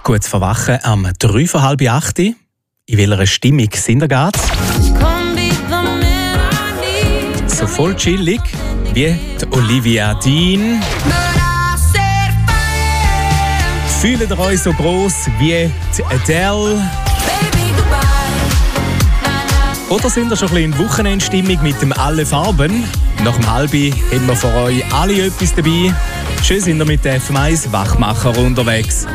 Gutes Verwachen am 7:45. In welcher Stimmung sind ihr gerade? So voll chillig wie die Olivia Dean. Fühlt ihr euch so gross wie die Adele? Oder sind ihr schon ein bisschen in Wochenendstimmung mit dem «Alle Farben»? Nach dem Halbi haben wir für euch alle etwas dabei. Schön sind ihr mit der FM1 Wachmacher unterwegs.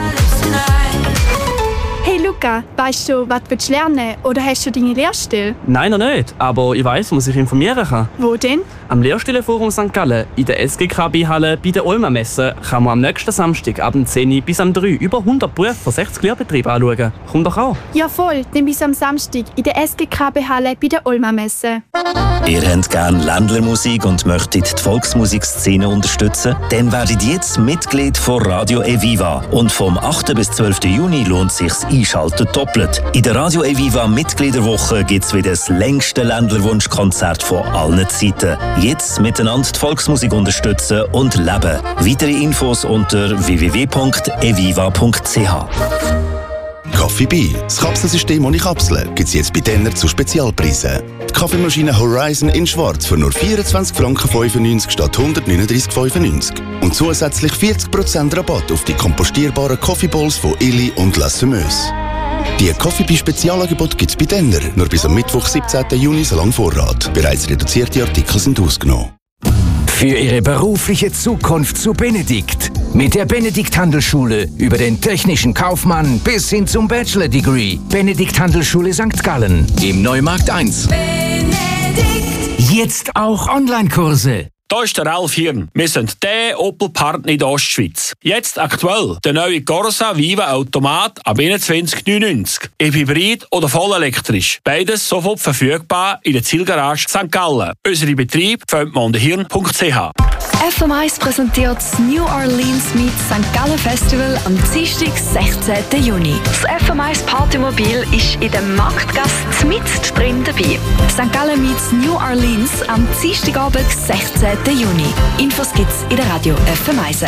Hey Luca, weißt du, was du lernen willst? Oder hast du deine Lehrstelle? Nein, noch nicht. Aber ich weiss, wo man sich informieren kann. Wo denn? Am Lehrstellenforum St. Gallen, in der SGKB-Halle bei der Olma-Messe, kann man am nächsten Samstag ab 10 Uhr bis am 3 über 100 Berufe von 60 Lehrbetrieben anschauen. Komm doch auch. Ja voll, dann bis am Samstag in der SGKB-Halle bei der Olma-Messe. Ihr habt gerne Ländlermusik und möchtet die Volksmusikszene unterstützen? Dann werdet jetzt Mitglied von Radio Eviva. Und vom 8. bis 12. Juni lohnt es sich Einschalten doppelt. In der Radio Eviva Mitgliederwoche gibt es wieder das längste Ländlerwunschkonzert von allen Zeiten. Jetzt miteinander die Volksmusik unterstützen und leben. Weitere Infos unter www.eviva.ch. Coffee Bee, das Kapselsystem ohne Kapseln, gibt es jetzt bei Denner zu Spezialpreisen. Die Kaffeemaschine Horizon in Schwarz für nur 24,95 Franken statt 139,95 €. Und zusätzlich 40% Rabatt auf die kompostierbaren Coffee Bowls von Illy und La Semeuse. Die Coffee Bee Spezialangebot gibt es bei Denner nur bis am Mittwoch, 17. Juni, so lange Vorrat. Bereits reduzierte Artikel sind ausgenommen. Für Ihre berufliche Zukunft zu Benedikt. Mit der Benedikt Handelsschule über den technischen Kaufmann bis hin zum Bachelor-Degree. Benedikt Handelsschule St. Gallen im Neumarkt 1. Benedikt. Jetzt auch Online-Kurse. Da ist der Ralf Hirn. Wir sind der Opel-Partner in der Ostschweiz. Jetzt aktuell der neue Corsa Viva Automat ab 21,99 €. Ob Hybrid oder voll elektrisch. Beides sofort verfügbar in der Zielgarage St. Gallen. Unsere Betriebe findet man unter hirn.ch. FM1 präsentiert das New Orleans meets St. Gallen Festival am Dienstag, 16. Juni. Das FM1 Partymobil ist in der Marktgasse mit drin dabei. St. Gallen meets New Orleans am Dienstagabend, 16. Juni. Infos gibt's in der Radio FM1.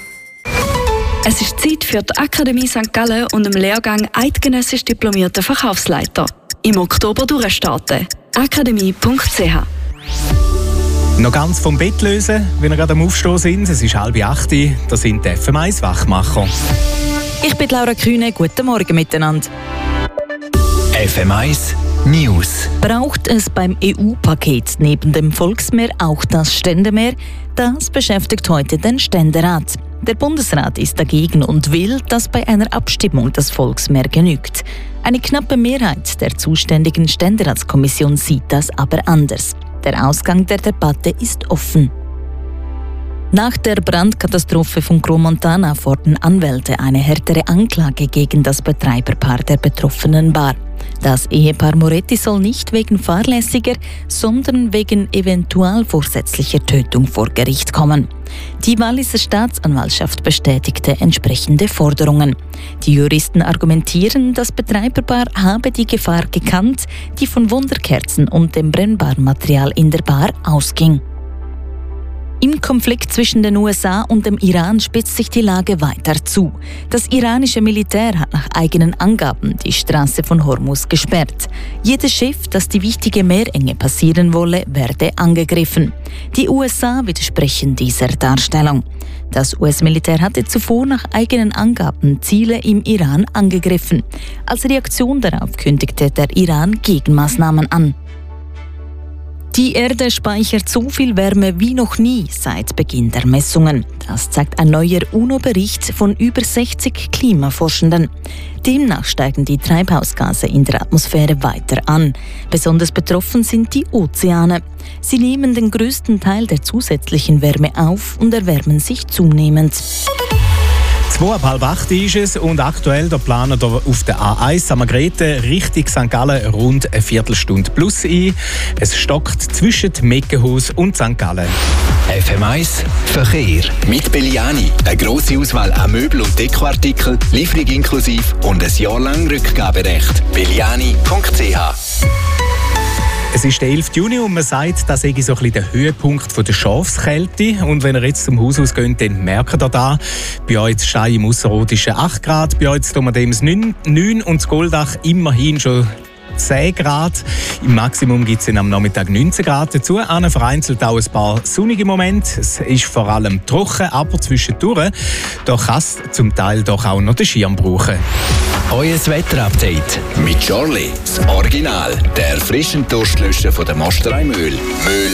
Es ist Zeit für die Akademie St. Gallen und im Lehrgang Eidgenössisch diplomierter Verkaufsleiter. Im Oktober durchstarten. akademie.ch. Noch ganz vom Bett lösen, wenn ihr gerade am Aufstehen sind. Es ist 7:30. Das sind die FM1 Wachmacher. Ich bin Laura Kühne. Guten Morgen miteinander. FM1 News. Braucht es beim EU-Paket neben dem Volksmehr auch das Ständemehr? Das beschäftigt heute den Ständerat. Der Bundesrat ist dagegen und will, dass bei einer Abstimmung das Volksmehr genügt. Eine knappe Mehrheit der zuständigen Ständeratskommission sieht das aber anders. Der Ausgang der Debatte ist offen. Nach der Brandkatastrophe von Crans-Montana fordern Anwälte eine härtere Anklage gegen das Betreiberpaar der betroffenen Bar. Das Ehepaar Moretti soll nicht wegen fahrlässiger, sondern wegen eventuell vorsätzlicher Tötung vor Gericht kommen. Die Walliser Staatsanwaltschaft bestätigte entsprechende Forderungen. Die Juristen argumentieren, das Betreiberpaar habe die Gefahr gekannt, die von Wunderkerzen und dem brennbaren Material in der Bar ausging. Im Konflikt zwischen den USA und dem Iran spitzt sich die Lage weiter zu. Das iranische Militär hat nach eigenen Angaben die Straße von Hormuz gesperrt. Jedes Schiff, das die wichtige Meerenge passieren wolle, werde angegriffen. Die USA widersprechen dieser Darstellung. Das US-Militär hatte zuvor nach eigenen Angaben Ziele im Iran angegriffen. Als Reaktion darauf kündigte der Iran Gegenmaßnahmen an. Die Erde speichert so viel Wärme wie noch nie seit Beginn der Messungen. Das zeigt ein neuer UNO-Bericht von über 60 Klimaforschenden. Demnach steigen die Treibhausgase in der Atmosphäre weiter an. Besonders betroffen sind die Ozeane. Sie nehmen den größten Teil der zusätzlichen Wärme auf und erwärmen sich zunehmend. 7:30 ist es und aktuell da planen wir auf der A1 Ammergrete Richtung St. Gallen rund eine Viertelstunde plus ein. Es stockt zwischen Meckenhaus und St. Gallen. FM1 Verkehr. Mit Belliani. Eine grosse Auswahl an Möbel- und Dekoartikeln, Lieferung inklusive und ein Jahr lang Rückgaberecht. Belliani.ch. Es ist der 11. Juni und man sagt, das sei so ein bisschen der Höhepunkt der Schafskälte. Und wenn ihr jetzt zum Haus ausgeht, dann merkt ihr das. Bei euch in Stein im Ausserrhodischen 8 Grad, bei euch in Domadems 9 und das Goldach immerhin schon 10 Grad. Im Maximum gibt es am Nachmittag 19 Grad dazu. Vereinzelt auch ein paar sonnige Momente. Es ist vor allem trocken, aber zwischendurch da kann es zum Teil doch auch noch den Schirm brauchen. Euer Wetterupdate mit Charlie, das Original, der frischen Durstlöscher von der Masterei Mühl.